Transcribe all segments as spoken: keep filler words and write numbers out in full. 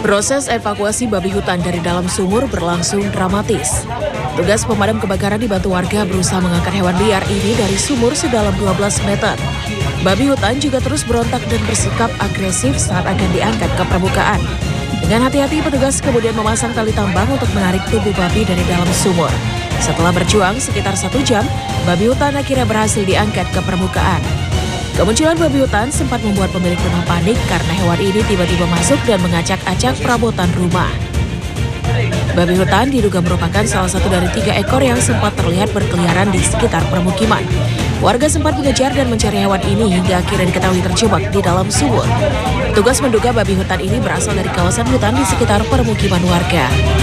Proses evakuasi babi hutan dari dalam sumur berlangsung dramatis. Tugas pemadam kebakaran dibantu warga berusaha mengangkat hewan liar ini dari sumur sedalam dua belas meter. Babi hutan juga terus berontak dan bersikap agresif saat akan diangkat ke permukaan. Dengan hati-hati, petugas kemudian memasang tali tambang untuk menarik tubuh babi dari dalam sumur. Setelah berjuang sekitar satu jam, babi hutan akhirnya berhasil diangkat ke permukaan. Kemunculan babi hutan sempat membuat pemilik rumah panik karena hewan ini tiba-tiba masuk dan mengacak-acak perabotan rumah. Babi hutan diduga merupakan salah satu dari tiga ekor yang sempat terlihat berkeliaran di sekitar permukiman. Warga sempat mengejar dan mencari hewan ini hingga akhirnya diketahui terjebak di dalam sumur. Petugas menduga babi hutan ini berasal dari kawasan hutan di sekitar permukiman warga.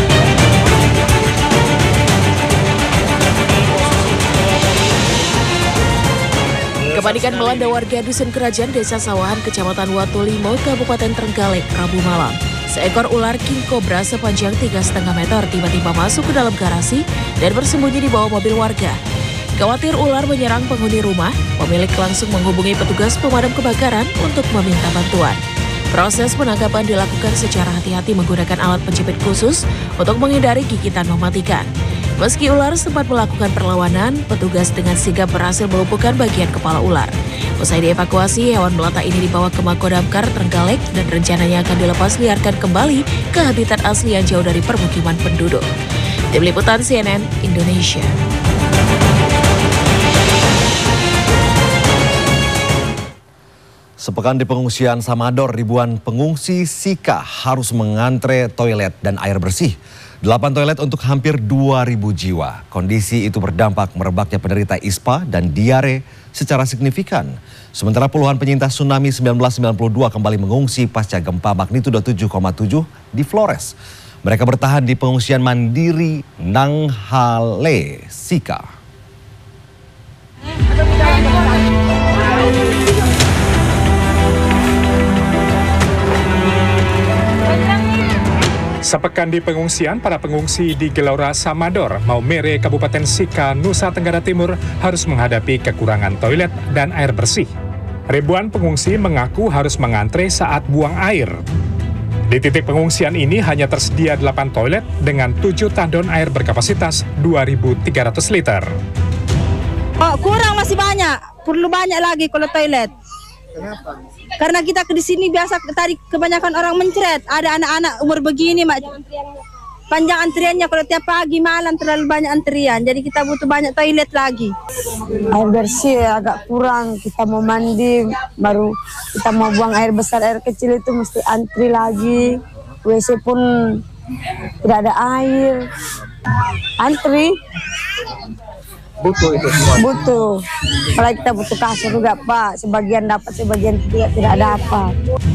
Kepanikan melanda warga Dusun Kerajaan, Desa Sawahan, Kecamatan Watulimo, Kabupaten Trenggalek, Rabu malam. Seekor ular king cobra sepanjang tiga koma lima meter tiba-tiba masuk ke dalam garasi dan bersembunyi di bawah mobil warga. Khawatir ular menyerang penghuni rumah, pemilik langsung menghubungi petugas pemadam kebakaran untuk meminta bantuan. Proses penangkapan dilakukan secara hati-hati menggunakan alat penjepit khusus untuk menghindari gigitan mematikan. Meski ular sempat melakukan perlawanan, petugas dengan sigap berhasil melumpuhkan bagian kepala ular. Usai dievakuasi, hewan melata ini dibawa ke Makodamkar Trenggalek dan rencananya akan dilepas liarkan kembali ke habitat asli yang jauh dari permukiman penduduk. Tim Liputan C N N Indonesia. Sepekan di pengungsian Samador, ribuan pengungsi Sika harus mengantre toilet dan air bersih. Delapan toilet untuk hampir dua ribu jiwa. Kondisi itu berdampak merebaknya penderita ispa dan diare secara signifikan. Sementara puluhan penyintas tsunami seribu sembilan ratus sembilan puluh dua kembali mengungsi pasca gempa magnitudo tujuh koma tujuh di Flores. Mereka bertahan di pengungsian mandiri Nanghale, Sika. Sepekan di pengungsian, para pengungsi di Gelora Samador, Maumere, Kabupaten Sika, Nusa Tenggara Timur harus menghadapi kekurangan toilet dan air bersih. Ribuan pengungsi mengaku harus mengantre saat buang air. Di titik pengungsian ini hanya tersedia delapan toilet dengan tujuh tandon air berkapasitas dua ribu tiga ratus liter. Oh, kurang masih banyak, perlu banyak lagi kalau toilet. Kenapa? Karena kita di sini biasa tadi kebanyakan orang mencret. Ada anak-anak umur begini, mak. Panjang antriannya kalau tiap pagi malam terlalu banyak antrian. Jadi kita butuh banyak toilet lagi. Air bersih agak kurang. Kita mau mandi, baru kita mau buang air besar, air kecil itu mesti antri lagi. W C pun tidak ada air. Antri. Butuh itu semua. Butuh. Kalau kita butuh kasur juga, Pak. Sebagian dapat, sebagian tidak tidak dapat.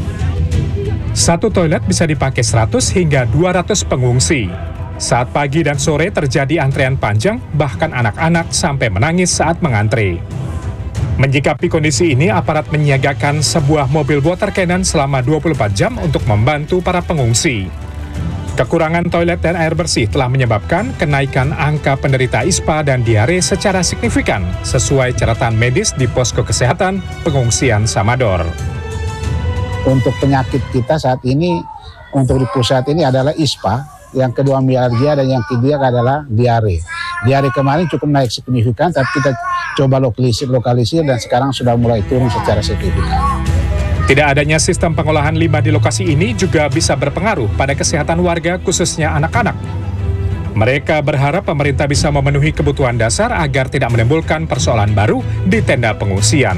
Satu toilet bisa dipakai seratus hingga dua ratus pengungsi. Saat pagi dan sore terjadi antrean panjang, bahkan anak-anak sampai menangis saat mengantre. Menyikapi kondisi ini, aparat menyiagakan sebuah mobil water cannon selama dua puluh empat jam untuk membantu para pengungsi. Kekurangan toilet dan air bersih telah menyebabkan kenaikan angka penderita ispa dan diare secara signifikan sesuai catatan medis di posko kesehatan pengungsian Samador. Untuk penyakit kita saat ini, untuk di pusat ini adalah ispa, yang kedua mialgia dan yang ketiga adalah diare. Diare kemarin cukup naik signifikan, tapi kita coba lokalisir, lokalisir dan sekarang sudah mulai turun secara signifikan. Tidak adanya sistem pengolahan limbah di lokasi ini juga bisa berpengaruh pada kesehatan warga, khususnya anak-anak. Mereka berharap pemerintah bisa memenuhi kebutuhan dasar agar tidak menimbulkan persoalan baru di tenda pengungsian.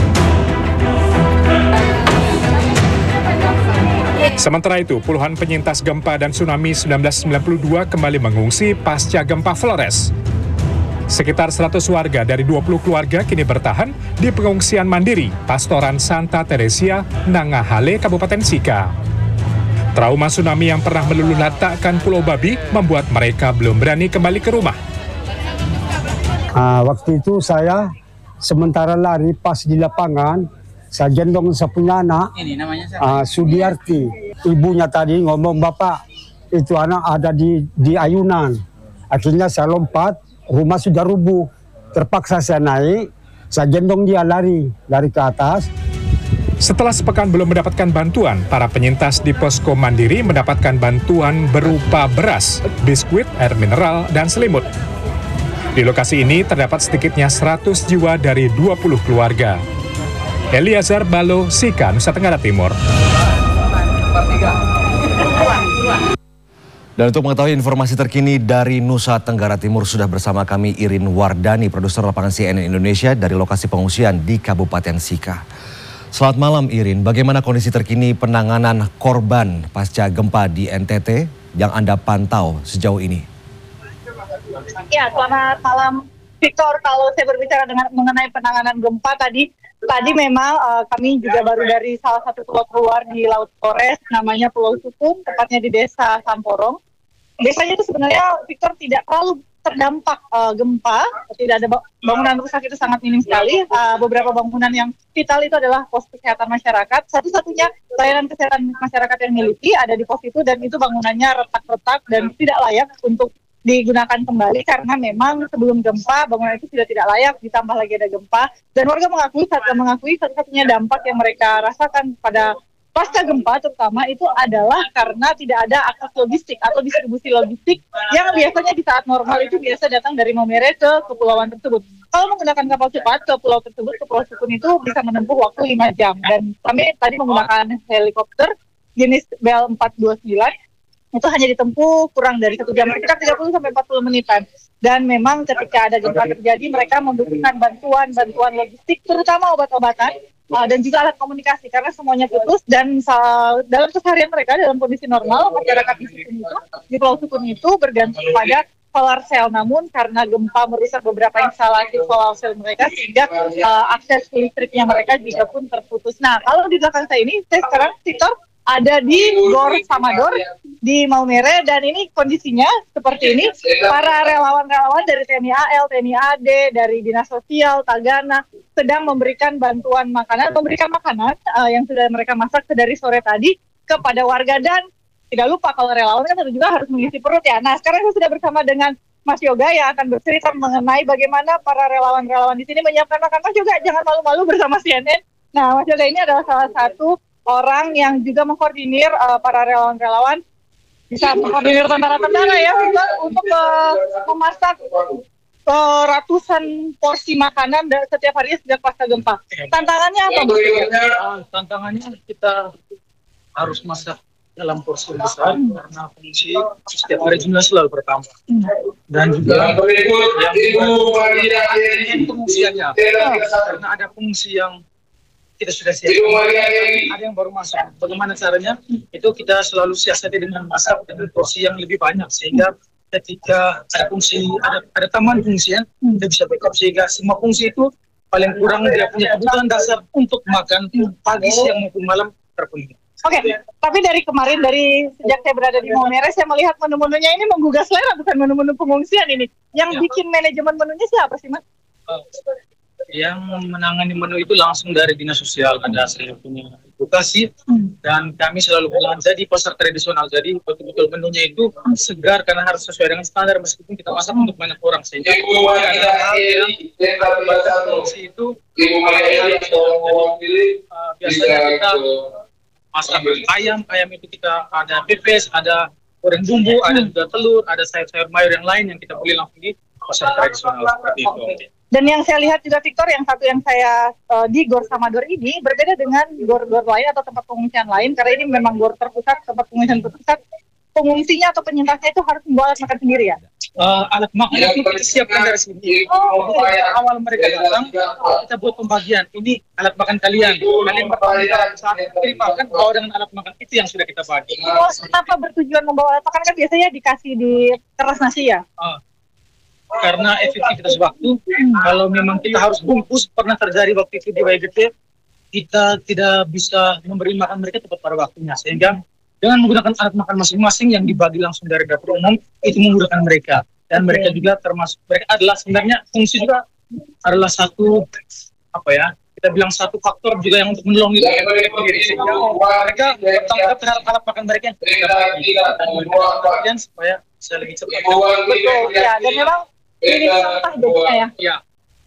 Sementara itu, puluhan penyintas gempa dan tsunami seribu sembilan ratus sembilan puluh dua kembali mengungsi pasca gempa Flores. Sekitar seratus warga dari dua puluh keluarga kini bertahan di pengungsian mandiri Pastoran Santa Teresia, Nanghale, Kabupaten Sika. Trauma tsunami yang pernah meluluh-lantakkan Pulau Babi membuat mereka belum berani kembali ke rumah. Uh, waktu itu saya sementara lari pas di lapangan, saya gendong saya punya anak, ini namanya uh, Sudiarti. Ibunya tadi ngomong, Bapak, itu anak ada di, di ayunan. Akhirnya saya lompat, rumah sudah rubuh. Terpaksa saya naik, saya gendong dia lari, lari ke atas. Setelah sepekan belum mendapatkan bantuan, para penyintas di posko Mandiri mendapatkan bantuan berupa beras, biskuit, air mineral, dan selimut. Di lokasi ini terdapat sedikitnya seratus jiwa dari dua puluh keluarga. Eliazar Balo, Sika, Nusa Tenggara Timur. Dan untuk mengetahui informasi terkini dari Nusa Tenggara Timur sudah bersama kami Irin Wardani, produser lapangan C N N Indonesia dari lokasi pengungsian di Kabupaten Sika. Selamat malam Irin, bagaimana kondisi terkini penanganan korban pasca gempa di N T T yang Anda pantau sejauh ini? Ya, selamat malam Victor. Kalau saya berbicara dengan mengenai penanganan gempa tadi, tadi memang uh, kami juga baru dari salah satu pulau keluar di Laut Flores, namanya Pulau Sukun, tepatnya di Desa Samporong. Desanya itu sebenarnya Victor tidak terlalu terdampak uh, gempa, tidak ada bangunan rusak, itu sangat minim sekali. Uh, beberapa bangunan yang vital itu adalah pos kesehatan masyarakat. Satu-satunya layanan kesehatan masyarakat yang miliki ada di pos itu, dan itu bangunannya retak-retak dan tidak layak untuk digunakan kembali karena memang sebelum gempa bangunan itu sudah tidak layak, ditambah lagi ada gempa, dan warga mengakui saat mengakui satu-satunya dampak yang mereka rasakan pada pasca gempa terutama itu adalah karena tidak ada akses logistik atau distribusi logistik yang biasanya di saat normal itu biasa datang dari Maumere ke kepulauan tersebut. Kalau menggunakan kapal cepat ke pulau tersebut, ke Pulau Sukun itu bisa menempuh waktu lima jam, dan kami tadi menggunakan helikopter jenis Bell empat dua sembilan. Itu hanya ditempuh kurang dari satu jam, sekitar tiga puluh sampai empat puluh menitan. Dan memang ketika ada gempa terjadi, mereka membutuhkan bantuan-bantuan logistik, terutama obat-obatan, uh, dan juga alat komunikasi, karena semuanya putus, dan uh, dalam keseharian mereka, dalam kondisi normal, masyarakat di Sukun itu, di Pulau Sukun itu bergantung pada solar cell. Namun karena gempa merusak beberapa instalasi solar cell mereka, sehingga uh, akses listriknya mereka juga pun terputus. Nah, kalau di belakang saya ini, saya sekarang, Victor, ada di Gor Samador di Maumere, dan ini kondisinya seperti ini. Para relawan-relawan dari T N I A L, T N I A D, dari Dinas Sosial, Tagana sedang memberikan bantuan makanan, memberikan makanan uh, yang sudah mereka masak dari sore tadi kepada warga. Dan tidak lupa kalau relawan kan juga harus mengisi perut ya. Nah, sekarang saya sudah bersama dengan Mas Yoga yang akan bercerita mengenai bagaimana para relawan-relawan di sini menyiapkan makan. Mas Yoga, jangan malu-malu bersama C N N. Nah, Mas Yoga ini adalah salah satu orang yang juga mengkoordinir uh, para relawan-relawan, bisa mengkoordinir tentara-tentara ya untuk uh, memasak uh, ratusan porsi makanan setiap hari sejak pasca gempa. Tantangannya apa, Bu? Uh, tantangannya kita harus masak dalam porsi besar hmm. karena fungsi setiap hari jumlah selalu bertambah. Hmm. Dan juga yang pengungsiannya, karena ada fungsi yang kita sudah siap, ada yang baru masuk. Bagaimana caranya? Itu kita selalu siasati dengan masak dengan porsi yang lebih banyak, sehingga ketika ada fungsi, ada, ada tambahan fungsian, kita bisa backup, sehingga semua fungsi itu paling kurang dia punya kebutuhan dasar untuk makan pagi, siang maupun malam terpenuhi. Oke, okay. Tapi dari kemarin, dari sejak saya berada di Maumere, saya melihat menu-menunya ini menggugah selera, bukan menu-menu pengungsian ini. Yang ya. Bikin manajemen menunya siapa sih, Mas? Uh, yang menangani menu itu langsung dari Dinas Sosial, ada saya punya edukasi, hmm. dan kami selalu belanja di pasar tradisional, jadi betul-betul menunya itu segar karena harus sesuai dengan standar meskipun kita masak untuk banyak orang, sehingga ada hal yang fungsi itu uh, biasanya kita masak ayam, ayam itu kita ada pepes, ada goreng bumbu, ada juga telur, ada sayur-sayur mayur yang lain yang kita beli langsung di pasar tradisional seperti itu. Dan yang saya lihat juga, Victor, yang satu yang saya uh, di Gor Samador ini berbeda dengan gor-gor lain atau tempat pengungsian lain, karena ini memang gor terpusat, tempat pengungsian terpusat. Pengungsinya atau penyintasnya itu harus membawa alat makan sendiri ya? Uh, alat makan itu kita siapkan dari sini. Oh, okay. Awal mereka datang, kita buat pembagian. Ini alat makan kalian. Kalian bertanggung saat diberi makan, bawa dengan alat makan itu yang sudah kita bagi. Oh, kenapa bertujuan membawa alat makan? Kan biasanya dikasih di keras nasi ya? Uh. Karena efektivitas waktu, hmm. kalau memang kita harus bungkus, pernah terjadi waktu itu di W G T, kita tidak bisa memberi makan mereka tepat pada waktunya, sehingga dengan menggunakan alat makan masing-masing yang dibagi langsung dari dapur umum, itu memudahkan mereka. Dan okay. mereka juga termasuk, mereka adalah sebenarnya fungsi juga adalah satu, apa ya, kita bilang satu faktor juga yang untuk menolong itu. Sehingga mereka bertanggung jawab terhadap alat makan mereka yang kita bagi, dan supaya bisa lebih cepat. Betul, ya, dan memang ini sampah jadinya ya. Ya,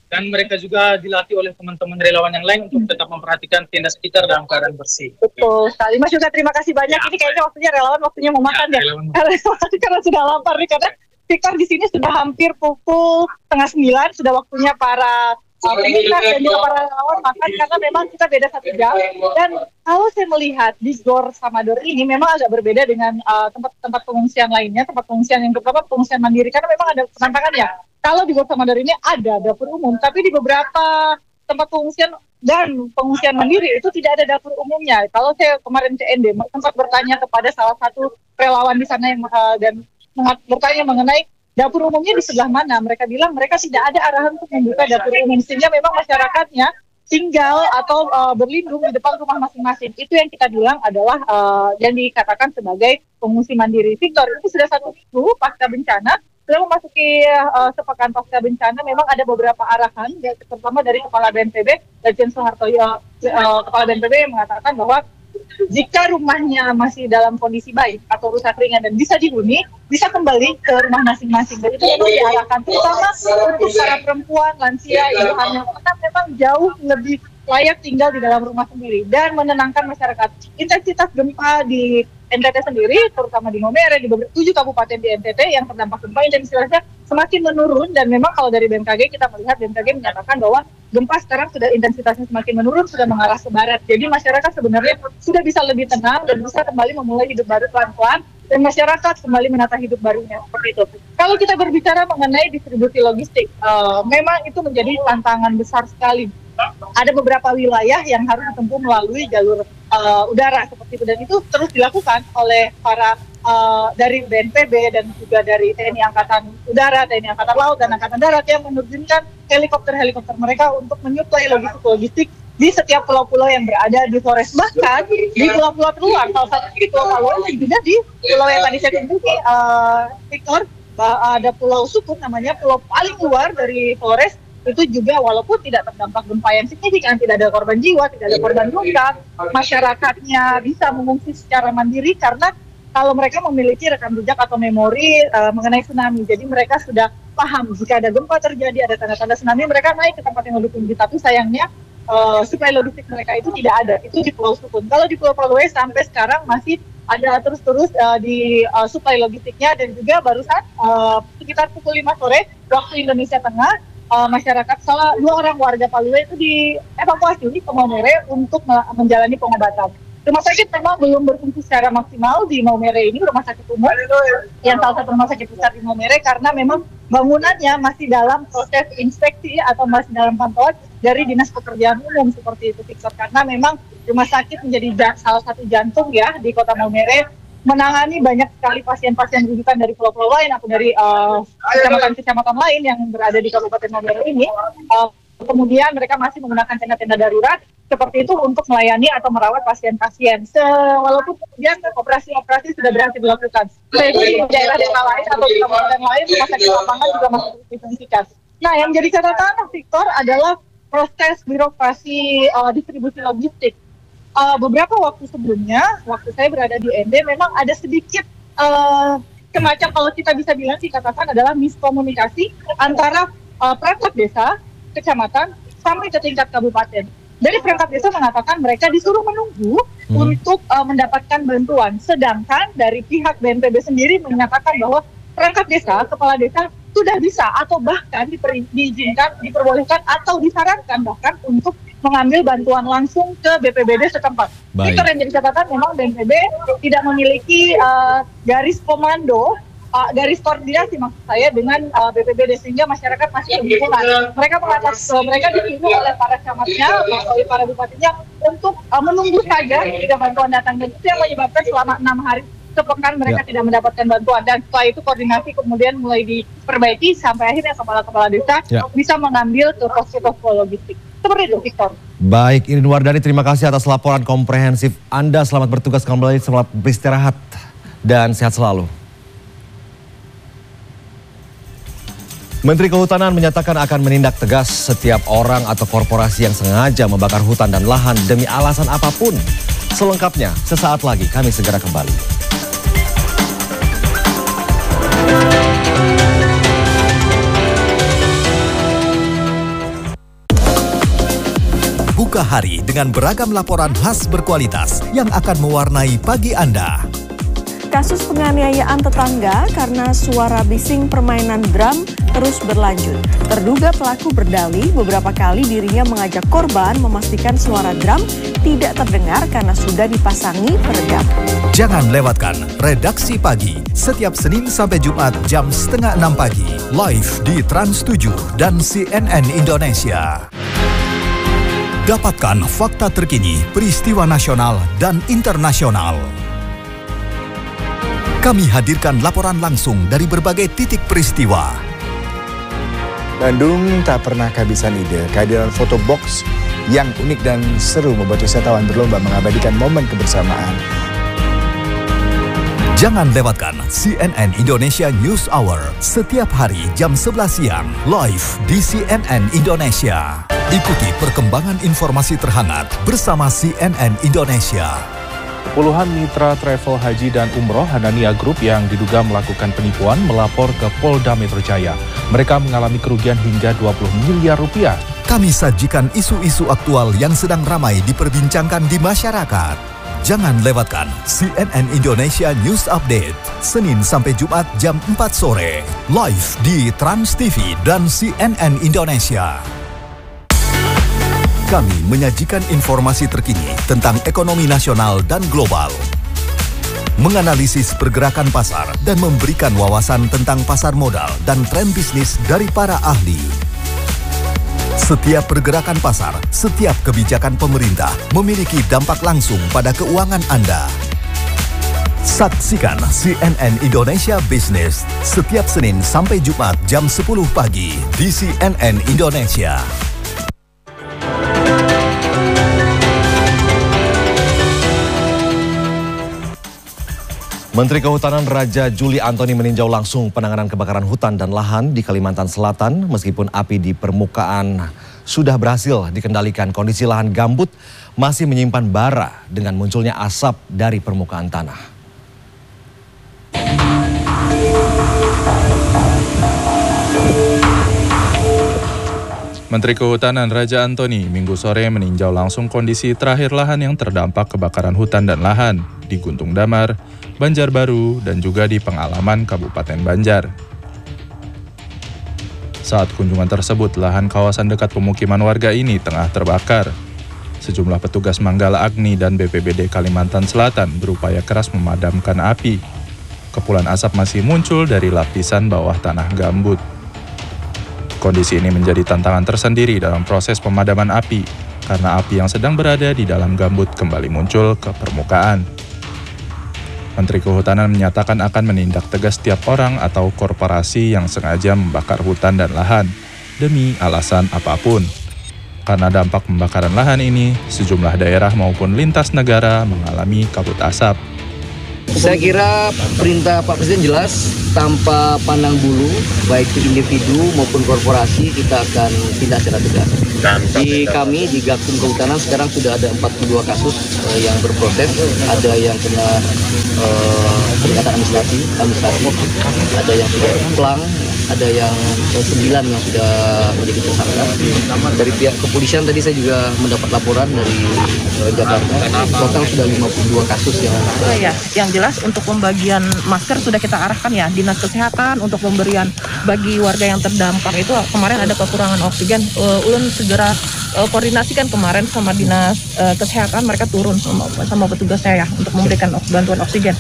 Dan mereka juga dilatih oleh teman-teman relawan yang lain untuk tetap memperhatikan tenda sekitar dalam keadaan bersih. Betul sekali. Mas Yoga, terima kasih banyak. Ya. Ini kayaknya waktunya relawan, waktunya mau makan ya. ya. Karena, karena sudah lapar nih, karena Victor di sini sudah hampir pukul setengah sembilan, sudah waktunya para penyintas dan juga para relawan makan, karena memang kita beda satu jam. Dan kalau saya melihat di Gor Samador ini memang agak berbeda dengan tempat-tempat uh, pengungsian lainnya, tempat pengungsian yang terutama pengungsian mandiri, karena memang ada tantangannya. Kalau di Gor Samador ini ada dapur umum, tapi di beberapa tempat pengungsian dan pengungsian mandiri itu tidak ada dapur umumnya. Kalau saya kemarin ke N D sempat bertanya kepada salah satu relawan di sana yang uh, dan bertanya mengenai dapur umumnya di sebelah mana, mereka bilang mereka tidak ada arahan untuk membuka dapur umum, sehingga memang masyarakatnya tinggal atau uh, berlindung di depan rumah masing-masing. Itu yang kita bilang adalah uh, yang dikatakan sebagai pengungsi mandiri. Victor, itu sudah satu minggu pasca bencana. Setelah memasuki uh, sepekan pasca bencana, memang ada beberapa arahan, ya, terutama dari Kepala B N P B, Lejen Soeharto, uh, uh, Kepala B N P B yang mengatakan bahwa jika rumahnya masih dalam kondisi baik atau rusak ringan dan bisa dihuni, bisa kembali ke rumah masing-masing. Dan itu memang diarahkan, terutama untuk para perempuan, lansia, ibu hamil, karena memang jauh lebih layak tinggal di dalam rumah sendiri dan menenangkan masyarakat. Intensitas gempa di N T T sendiri, terutama di Maumere, di beberapa tujuh kabupaten di N T T yang terdampak gempa, intensitasnya semakin menurun. Dan memang kalau dari B M K G kita melihat, B M K G menyatakan bahwa gempa sekarang sudah intensitasnya semakin menurun, sudah mengarah ke barat. Jadi masyarakat sebenarnya sudah bisa lebih tenang dan bisa kembali memulai hidup baru pelan-pelan, dan masyarakat kembali menata hidup barunya, seperti itu. Kalau kita berbicara mengenai distribusi logistik, uh, memang itu menjadi tantangan besar sekali. Ada beberapa wilayah yang harus ditempuh melalui jalur uh, udara seperti itu, dan itu terus dilakukan oleh para uh, dari B N P B dan juga dari T N I Angkatan Udara, T N I Angkatan Laut, dan Angkatan Darat yang menerjunkan helikopter-helikopter mereka untuk menyuplai logistik-logistik di setiap pulau-pulau yang berada di Flores. Bahkan di pulau-pulau terluar, salah satu di Pulau Paluan dan juga di pulau yang tadi saya tunjuki, uh, Victor, ada Pulau Sukun namanya, pulau paling luar dari Flores. Itu juga walaupun tidak terdampak gempa yang signifikan, tidak ada korban jiwa, tidak ada korban luka, masyarakatnya bisa mengungsi secara mandiri karena kalau mereka memiliki rekam jejak atau memori uh, mengenai tsunami. Jadi mereka sudah paham jika ada gempa terjadi, ada tanda-tanda tsunami, mereka naik ke tempat yang lebih tinggi. Tapi sayangnya uh, suplai logistik mereka itu tidak ada. Itu di Pulau Sukun. Kalau di Pulau Paluwe sampai sekarang masih ada terus-terus uh, di uh, suplai logistiknya, dan juga barusan uh, sekitar pukul lima sore waktu Indonesia Tengah, Uh, masyarakat salah dua orang warga Paluwe itu dievakuasi ke Maumere untuk menjalani pengobatan. Rumah sakit memang belum berfungsi secara maksimal di Maumere ini, rumah sakit umum yang salah satu rumah sakit besar di Maumere, karena memang bangunannya masih dalam proses inspeksi atau masih dalam pantauan dari Dinas Pekerjaan Umum, seperti itu, Victor. Karena memang rumah sakit menjadi salah satu jantung ya di Kota Maumere, menangani banyak sekali pasien-pasien rujukan dari pulau-pulau lain atau dari uh, kecamatan-kecamatan lain yang berada di Kabupaten Maumere ini. Uh, kemudian mereka masih menggunakan tenda-tenda darurat seperti itu untuk melayani atau merawat pasien-pasien. Walaupun kemudian operasi-operasi sudah berhasil dilakukan. Yaitu di daerah-daerah lain atau di kabupaten lain, rumah sakit lapangan juga masih difungsikan. Nah, yang jadi catatan, Victor, adalah proses birokrasi uh, distribusi logistik. Uh, beberapa waktu sebelumnya, waktu saya berada di N D, memang ada sedikit uh, semacam, kalau kita bisa bilang dikatakan adalah miskomunikasi antara uh, perangkat desa, kecamatan, sampai ke tingkat kabupaten. Dari perangkat desa mengatakan mereka disuruh menunggu hmm. untuk uh, mendapatkan bantuan, sedangkan dari pihak B N P B sendiri menyatakan bahwa perangkat desa, kepala desa sudah bisa atau bahkan diper, diizinkan, diperbolehkan atau disarankan bahkan untuk mengambil bantuan langsung ke B P B D setempat. Itu yang jadi catatan, memang B N P B tidak memiliki uh, garis komando, uh, garis koordinasi maksud saya dengan uh, B P B D, sehingga masyarakat masih kebingungan. Mereka mengatakan uh, mereka disuruh oleh para camatnya, oleh para bupatinya untuk uh, menunggu saja jika bantuan datang, dan itu yang menyebabkan selama enam hari sepekan mereka ya. tidak mendapatkan bantuan, dan setelah itu koordinasi kemudian mulai diperbaiki sampai akhirnya kepala-kepala desa ya. bisa mengambil ke posko-posko logistik. Seperti itu, Victor. Baik, Irin Wardani, terima kasih atas laporan komprehensif Anda. Selamat bertugas kembali, selamat beristirahat, dan sehat selalu. Menteri Kehutanan menyatakan akan menindak tegas setiap orang atau korporasi yang sengaja membakar hutan dan lahan demi alasan apapun. Selengkapnya, sesaat lagi kami segera kembali. Buka hari dengan beragam laporan khas berkualitas yang akan mewarnai pagi Anda. Kasus penganiayaan tetangga karena suara bising permainan drum terus berlanjut. Terduga pelaku berdalih beberapa kali dirinya mengajak korban memastikan suara drum tidak terdengar karena sudah dipasangi peredam. Jangan lewatkan Redaksi Pagi setiap Senin sampai Jumat jam setengah enam pagi live di Trans tujuh dan C N N Indonesia. Dapatkan fakta terkini peristiwa nasional dan internasional. Kami hadirkan laporan langsung dari berbagai titik peristiwa. Bandung tak pernah kehabisan ide. Kehadiran foto box yang unik dan seru membuat wisatawan berlomba mengabadikan momen kebersamaan. Jangan lewatkan C N N Indonesia News Hour setiap hari jam sebelas siang live di C N N Indonesia. Ikuti perkembangan informasi terhangat bersama C N N Indonesia. Puluhan mitra travel haji dan umroh Hanania Group yang diduga melakukan penipuan melapor ke Polda Metro Jaya. Mereka mengalami kerugian hingga dua puluh miliar rupiah. Kami sajikan isu-isu aktual yang sedang ramai diperbincangkan di masyarakat. Jangan lewatkan C N N Indonesia News Update Senin sampai Jumat jam empat sore live di Trans T V dan C N N Indonesia. Kami menyajikan informasi terkini tentang ekonomi nasional dan global, menganalisis pergerakan pasar dan memberikan wawasan tentang pasar modal dan tren bisnis dari para ahli. Setiap pergerakan pasar, setiap kebijakan pemerintah memiliki dampak langsung pada keuangan Anda. Saksikan C N N Indonesia Business setiap Senin sampai Jumat jam sepuluh pagi di C N N Indonesia. Menteri Kehutanan Raja Juli Antoni meninjau langsung penanganan kebakaran hutan dan lahan di Kalimantan Selatan. Meskipun api di permukaan sudah berhasil dikendalikan, kondisi lahan gambut masih menyimpan bara dengan munculnya asap dari permukaan tanah. Menteri Kehutanan Raja Antoni Minggu sore meninjau langsung kondisi terakhir lahan yang terdampak kebakaran hutan dan lahan di Guntung Damar, Banjarbaru, dan juga di Pengalaman Kabupaten Banjar. Saat kunjungan tersebut, lahan kawasan dekat pemukiman warga ini tengah terbakar. Sejumlah petugas Manggala Agni dan B P B D Kalimantan Selatan berupaya keras memadamkan api. Kepulan asap masih muncul dari lapisan bawah tanah gambut. Kondisi ini menjadi tantangan tersendiri dalam proses pemadaman api, karena api yang sedang berada di dalam gambut kembali muncul ke permukaan. Menteri Kehutanan menyatakan akan menindak tegas setiap orang atau korporasi yang sengaja membakar hutan dan lahan demi alasan apapun. Karena dampak pembakaran lahan ini, sejumlah daerah maupun lintas negara mengalami kabut asap. Saya kira perintah Pak Presiden jelas, tanpa pandang bulu, baik itu individu maupun korporasi, kita akan tindak secara tegas. Di kami, di Gakum Kehutanan sekarang sudah ada empat puluh dua kasus uh, yang berproses, ada yang kena uh, peringatan administrasi, administrasi, ada yang sudah diplang, ada yang uh, sembilan yang sudah menjadi tersangka. Dari pihak kepolisian tadi saya juga mendapat laporan dari uh, Jakarta, total sudah lima puluh dua kasus yang uh, ya, yang jelas untuk pembagian masker sudah kita arahkan ya, Dinas Kesehatan untuk pemberian bagi warga yang terdampak itu kemarin ada kekurangan oksigen, uh, ulun segera uh, koordinasikan kemarin sama Dinas uh, Kesehatan, mereka turun sama, sama petugas saya untuk memberikan bantuan oksigen.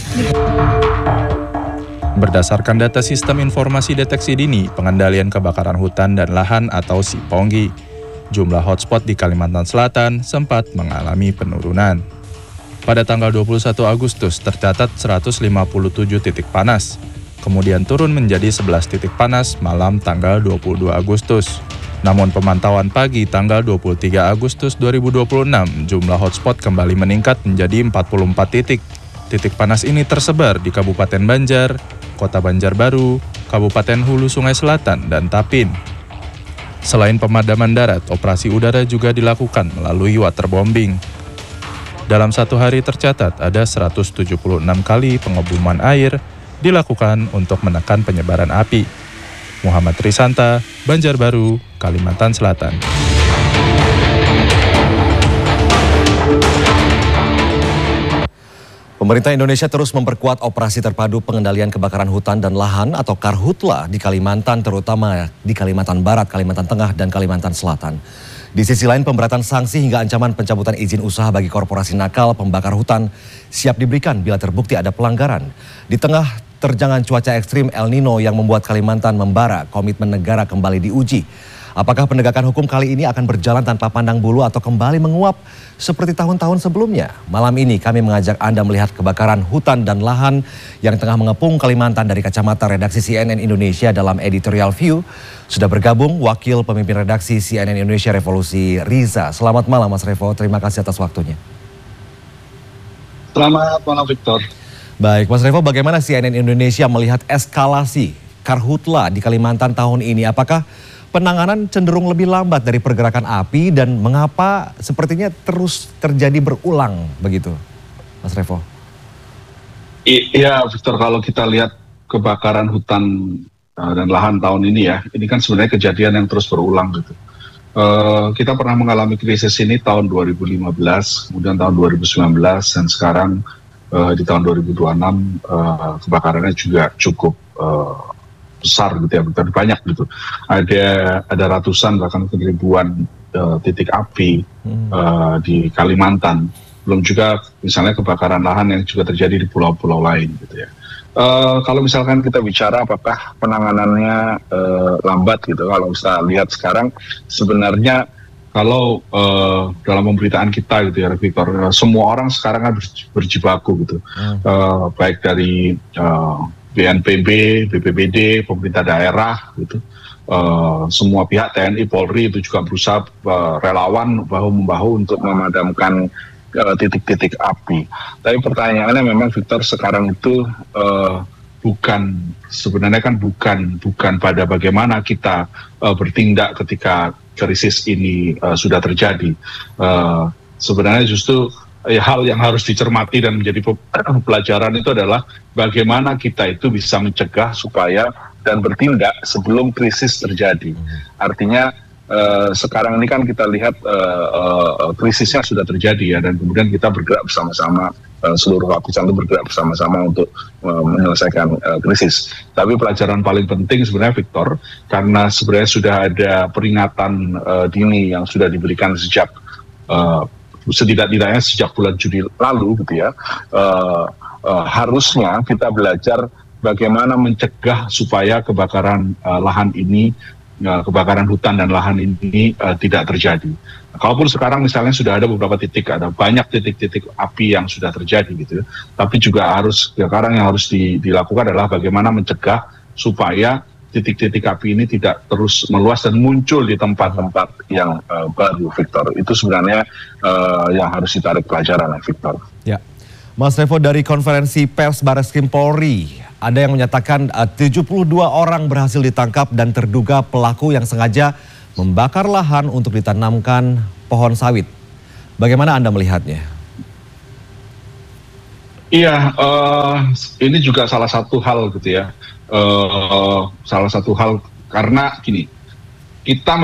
Berdasarkan data Sistem Informasi Deteksi Dini Pengendalian Kebakaran Hutan dan Lahan atau SIPONGI, jumlah hotspot di Kalimantan Selatan sempat mengalami penurunan. Pada tanggal dua puluh satu Agustus tercatat seratus lima puluh tujuh titik panas, kemudian turun menjadi sebelas titik panas malam tanggal dua puluh dua Agustus. Namun pemantauan pagi tanggal dua puluh tiga Agustus dua ribu dua puluh enam, jumlah hotspot kembali meningkat menjadi empat puluh empat titik. Titik panas ini tersebar di Kabupaten Banjar, Kota Banjarbaru, Kabupaten Hulu Sungai Selatan, dan Tapin. Selain pemadaman darat, operasi udara juga dilakukan melalui waterbombing. Dalam satu hari tercatat ada seratus tujuh puluh enam kali pengebuman air dilakukan untuk menekan penyebaran api. Muhammad Risanta, Banjarbaru, Kalimantan Selatan. Pemerintah Indonesia terus memperkuat operasi terpadu pengendalian kebakaran hutan dan lahan atau Karhutla di Kalimantan, terutama di Kalimantan Barat, Kalimantan Tengah, dan Kalimantan Selatan. Di sisi lain, pemberatan sanksi hingga ancaman pencabutan izin usaha bagi korporasi nakal pembakar hutan siap diberikan bila terbukti ada pelanggaran. Di tengah terjangan cuaca ekstrim El Nino yang membuat Kalimantan membara, komitmen negara kembali diuji. Apakah penegakan hukum kali ini akan berjalan tanpa pandang bulu atau kembali menguap seperti tahun-tahun sebelumnya? Malam ini kami mengajak Anda melihat kebakaran hutan dan lahan yang tengah mengepung Kalimantan dari kacamata redaksi C N N Indonesia dalam Editorial View. Sudah bergabung Wakil Pemimpin Redaksi C N N Indonesia Revolusi Riza. Selamat malam Mas Revo, terima kasih atas waktunya. Selamat malam Victor. Baik Mas Revo, bagaimana C N N Indonesia melihat eskalasi Karhutla di Kalimantan tahun ini? Apakah penanganan cenderung lebih lambat dari pergerakan api dan mengapa sepertinya terus terjadi berulang begitu, Mas Revo? Iya, Victor, kalau kita lihat kebakaran hutan uh, dan lahan tahun ini ya, ini kan sebenarnya kejadian yang terus berulang gitu. Uh, kita pernah mengalami krisis ini tahun dua ribu lima belas, kemudian tahun dua ribu sembilan belas, dan sekarang uh, di tahun dua ribu dua puluh enam uh, kebakarannya juga cukup uh, besar gitu ya, betul banyak gitu. Ada ada ratusan bahkan ribuan uh, titik api hmm. uh, di Kalimantan. Belum juga misalnya kebakaran lahan yang juga terjadi di pulau-pulau lain gitu ya. Uh, kalau misalkan kita bicara apakah penanganannya uh, lambat gitu, kalau kita lihat sekarang sebenarnya kalau uh, dalam pemberitaan kita gitu ya Victor, uh, semua orang sekarang kan berjibaku gitu, hmm. uh, baik dari uh, B N P B, B P B D, pemerintah daerah gitu, uh, semua pihak T N I, Polri itu juga berusaha uh, relawan bahu-membahu untuk memadamkan titik-titik uh, api. Tapi pertanyaannya memang Victor sekarang itu uh, bukan sebenarnya kan bukan bukan pada bagaimana kita uh, bertindak ketika krisis ini uh, sudah terjadi. Uh, sebenarnya justru ya, hal yang harus dicermati dan menjadi pelajaran itu adalah bagaimana kita itu bisa mencegah supaya dan bertindak sebelum krisis terjadi. Artinya eh, sekarang ini kan kita lihat eh, eh, krisisnya sudah terjadi ya, dan kemudian kita bergerak bersama-sama, eh, seluruh lapisan itu bergerak bersama-sama untuk eh, menyelesaikan eh, krisis. Tapi pelajaran paling penting sebenarnya Victor, karena sebenarnya sudah ada peringatan eh, dini yang sudah diberikan sejak eh, setidak-tidaknya sejak bulan Juni lalu gitu ya, uh, uh, harusnya kita belajar bagaimana mencegah supaya kebakaran uh, lahan ini, uh, kebakaran hutan dan lahan ini uh, tidak terjadi. Nah, kalaupun sekarang misalnya sudah ada beberapa titik, ada banyak titik-titik api yang sudah terjadi gitu ya, tapi juga harus sekarang yang harus di, dilakukan adalah bagaimana mencegah supaya titik-titik api ini tidak terus meluas dan muncul di tempat-tempat yang uh, baru, Victor. Itu sebenarnya uh, yang harus ditarik pelajaran, Victor. Ya, Mas Revo, dari konferensi pers Barreskrim Polri, ada yang menyatakan uh, tujuh puluh dua orang berhasil ditangkap dan terduga pelaku yang sengaja membakar lahan untuk ditanamkan pohon sawit. Bagaimana Anda melihatnya? Iya, uh, ini juga salah satu hal gitu ya. Uh, salah satu hal karena gini, kita